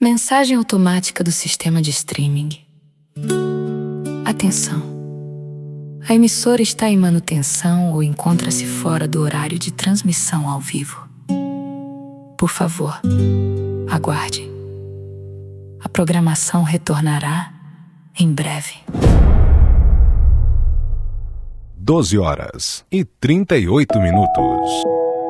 Mensagem automática do sistema de streaming. Atenção! A emissora está em manutenção ou encontra-se fora do horário de transmissão ao vivo. Por favor, aguarde. A programação retornará em breve. 12h38.